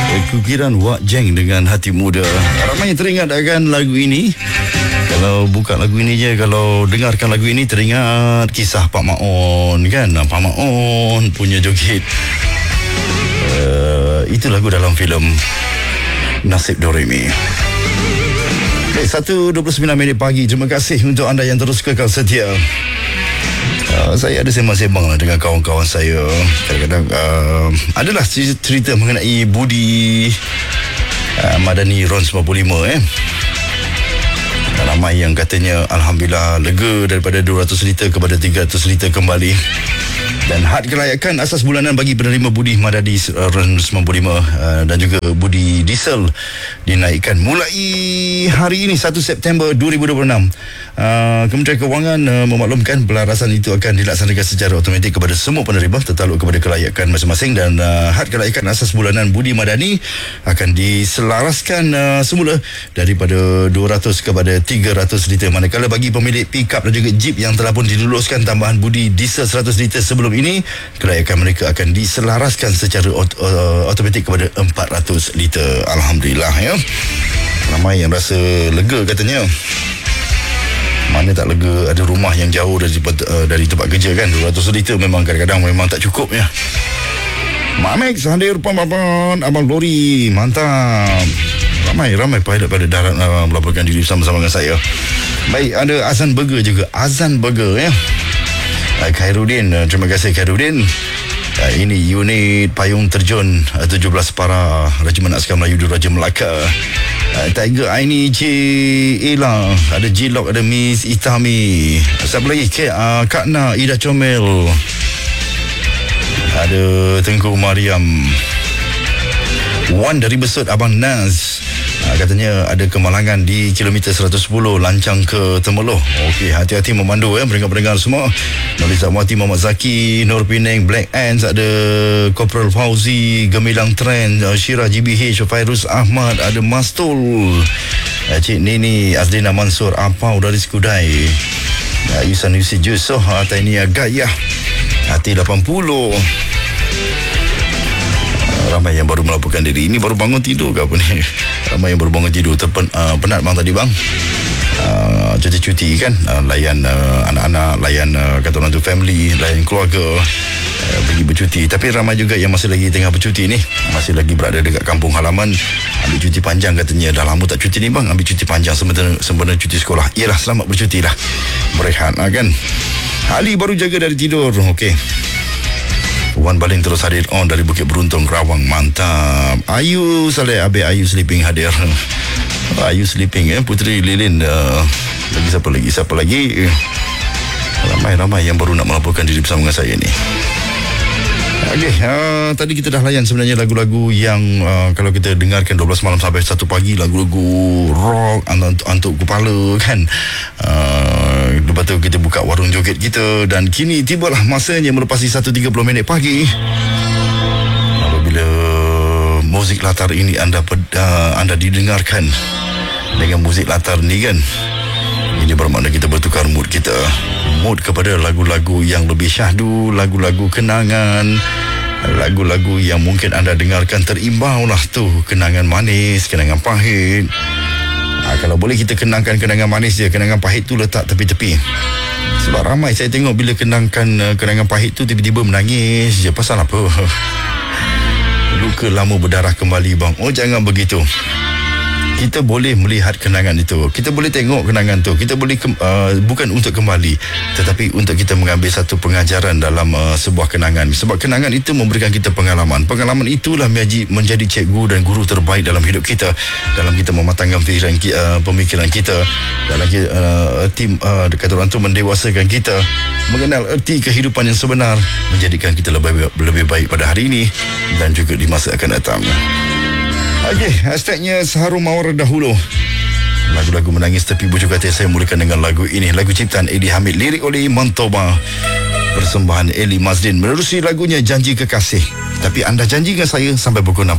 Kukiran Wak Jeng dengan Hati Muda. Ramai yang teringat akan lagu ini. Kalau buka lagu ini je, kalau dengarkan lagu ini teringat kisah Pak Maon kan. Pak Maon punya joget. Itu lagu dalam filem Nasib Doremi. Okay, 1:29 pagi. Terima kasih untuk anda yang terus kekal setia. Saya ada sembang-sembang lah dengan kawan-kawan saya. Kadang-kadang adalah cerita mengenai Budi Madani RON 95 ramai yang katanya Alhamdulillah lega daripada 200 liter kepada 300 liter kembali. Dan had kelayakan asas bulanan bagi penerima Budi Madani RON 95 dan juga Budi Diesel dinaikkan mulai hari ini 1 September 2026. Kementerian Kewangan memaklumkan pelarasan itu akan dilaksanakan secara automatik kepada semua penerima tertakluk kepada kelayakan masing-masing, dan had kelayakan asas bulanan Budi Madani akan diselaraskan semula daripada 200 kepada 300 liter, manakala bagi pemilik pick-up dan juga jeep yang telah pun diluluskan tambahan Budi Diesel 100 liter sebelum ini, kelayakan mereka akan diselaraskan secara automatik kepada 400 liter. Alhamdulillah ya. Ramai yang rasa lega katanya. Mana tak lega ada rumah yang jauh dari tempat kerja kan. 200 liter memang kadang-kadang memang tak cukup ya. Mak Max hadir papan Abang Lori. Mantap. Ramai pilot pada darat melaporkan diri bersama-sama dengan saya. Baik, ada Azan Burger juga. Azan Burger ya. Khairuddin, terima kasih Khairuddin. Ini unit payung terjun 17 para Regimen Askar Melayu Diraja Melaka. Tiger Aini J Ella, ada J-Lock, ada Miss Itami. Siapa lagi? Kak Na Ida Comel, ada Tengku Mariam. Wan dari Besut Abang Naz. Katanya ada kemalangan di kilometer 110 Lancang ke Temeloh. Okey, hati-hati memandu ya pendengar-pendengar semua. Nolisa Muati, Muhammad Zaki, Nur Penang, Black Ants, ada Corporal Fauzi, Gemilang Trend, Syirah GBH, Fairuz Ahmad, ada Mastul, Cik Nini, Azlina Mansur, Apau dari Skudai, Yusan Yusi Jusoh, Tainia Gayah, Hati 80. Ramai yang baru melaporkan diri. Ini baru bangun tidur ke apa ni? Ramai yang baru bangun tidur. Penat bang tadi bang. Cuti-cuti kan, layan anak-anak, layan kata orang tu family, layan keluarga, pergi bercuti. Tapi ramai juga yang masih lagi tengah bercuti ni, masih lagi berada dekat kampung halaman, ambil cuti panjang katanya. Dah lama tak cuti ni bang, ambil cuti panjang sempena cuti sekolah. Yelah, selamat bercuti lah, berehat kan. Ali baru jaga dari tidur. Okey, Wan Baling terus hadir on dari Bukit Beruntung, Kerawang. Mantap. Ayu Saleh, Abe Ayu Sleeping hadir. Ayu Sleeping Putri Lilin. Lagi siapa lagi? Ramai yang baru nak melaporkan diri bersama dengan saya ni. Okey, tadi kita dah layan sebenarnya lagu-lagu yang kalau kita dengarkan 12 malam sampai 1 pagi, lagu-lagu rock, antuk kepala kan. Lepas tu kita buka warung joget kita, dan kini tibalah masanya melepasi 1:30 pagi apabila muzik latar ini anda didengarkan. Dengan muzik latar ni kan, ini bermakna kita bertukar mood kita, mood kepada lagu-lagu yang lebih syahdu, lagu-lagu kenangan, lagu-lagu yang mungkin anda dengarkan terimbau lah tu, kenangan manis, kenangan pahit. Kalau boleh kita kenangkan kenangan manis je, kenangan pahit tu letak tepi-tepi. Sebab ramai saya tengok bila kenangkan kenangan pahit tu tiba-tiba menangis je. Pasal apa? Luka lama berdarah kembali bang. Oh, jangan begitu. Kita boleh melihat kenangan itu, kita boleh tengok kenangan tu, kita boleh bukan untuk kembali, tetapi untuk kita mengambil satu pengajaran dalam sebuah kenangan. Sebab kenangan itu memberikan kita pengalaman. Pengalaman itulah menjadi cikgu dan guru terbaik dalam hidup kita, dalam kita mematangkan pemikiran kita, dalam kata orang tu mendewasakan kita, mengenal erti kehidupan yang sebenar, menjadikan kita lebih baik pada hari ini dan juga di masa akan datang. Okey, hashtagnya Seharum Mawar dahulu. Lagu-lagu menangis tepi bujur kata saya mulakan dengan lagu ini. Lagu ciptaan Eddie Hamid, lirik oleh Mantoba, persembahan Eli Mazdin. Menerusi lagunya Janji Kekasih. Tapi anda janji dengan saya sampai pukul 6